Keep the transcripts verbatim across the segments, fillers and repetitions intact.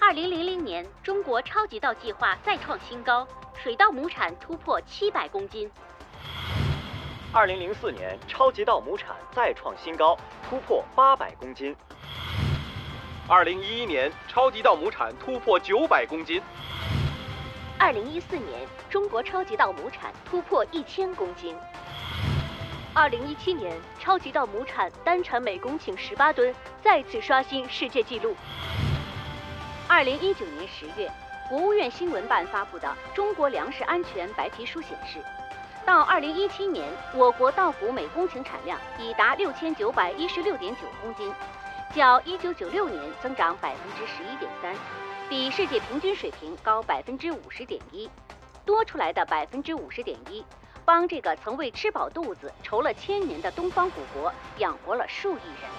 二零零零年，中国超级稻计划再创新高，水稻亩产突破七百公斤。 二零零四年，超级稻亩产再创新高，突破八百公斤。 二零一一年，超级稻亩产突破九百公斤。 二零一四年，中国超级稻亩产突破一千公斤。二零一七年，超级稻亩产单产每公顷十八吨，再次刷新世界纪录。 二零一九年十月，国务院新闻办发布的《中国粮食安全白皮书》显示，到二零一七年，我国稻谷每公顷产量已达六千九百一十六点九公斤，较一九九六年增长百分之十一点三，比世界平均水平高百分之五十点一，多出来的百分之五十点一。帮这个曾为吃饱肚子愁了千年的东方古国养活了数亿人。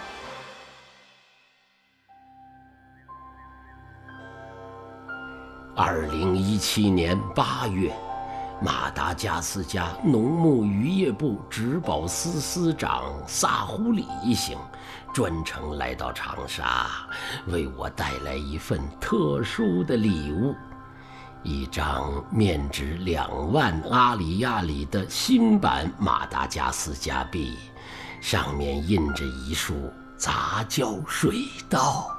二零一七年八月，马达加斯加农牧渔业部植保司司长萨胡里一行专程来到长沙，为我带来一份特殊的礼物。一张面值两万阿里亚里的新版马达加斯加币，上面印着一束杂交水稻。